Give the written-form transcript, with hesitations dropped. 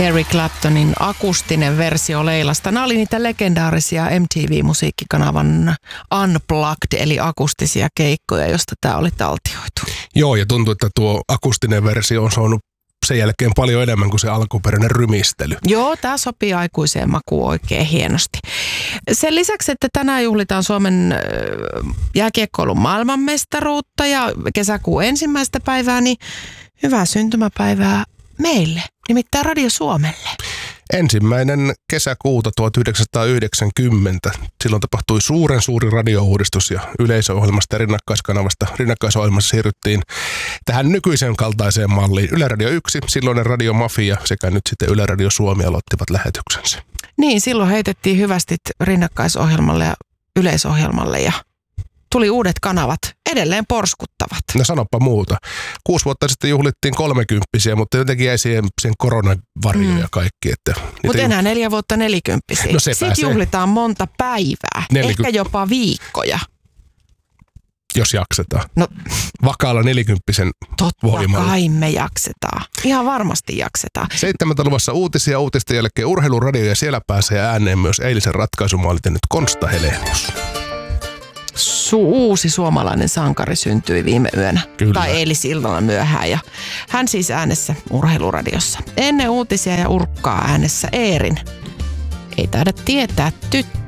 Eric Claptonin akustinen versio Leilasta. Nämä oli niitä legendaarisia MTV-musiikkikanavan Unplugged, eli akustisia keikkoja, josta tämä oli taltioitu. Joo, ja tuntuu, että tuo akustinen versio on saanut sen jälkeen paljon enemmän kuin se alkuperäinen rymistely. Joo, tämä sopii aikuiseen makuun oikein hienosti. Sen lisäksi, että tänään juhlitaan Suomen jääkiekkoilun maailmanmestaruutta ja kesäkuun 1. päivää, niin hyvää syntymäpäivää meille, nimittäin Radio Suomelle. 1. kesäkuuta 1990. Silloin tapahtui suuri radiouudistus ja yleisöohjelmasta ja rinnakkaisohjelmassa siirryttiin tähän nykyisen kaltaiseen malliin. Yle Radio 1, silloinen Radio Mafia sekä nyt sitten Yle Radio Suomi aloittivat lähetyksensä. Niin, silloin heitettiin hyvästit rinnakkaisohjelmalle ja yleisohjelmalle ja tuli uudet kanavat, edelleen porskuttavat. No sanoppa muuta. 6 vuotta sitten juhlittiin 30-vuotiaita, mutta jotenkin jäi siihen koronavarjoja ja kaikki. Mutta enää 4 vuotta 40-vuotiaita. No sitten juhlitaan monta päivää, ehkä jopa viikkoja. Jos jaksetaan. No, vakaalla 40-vuotiaan voimalla. Totta kai me jaksetaan. Ihan varmasti jaksetaan. 7. luvassa uutisia, uutisten jälkeen urheiluradio ja siellä pääsee ääneen myös eilisen ratkaisumaalin tehnyt Konsta Helenius. Uusi suomalainen sankari syntyi viime yönä. Kyllä. Tai eilisillalla myöhään. Ja hän siis äänessä urheiluradiossa. Ennen uutisia ja urkkaa äänessä Eerin. Ei taida tietää tyttö.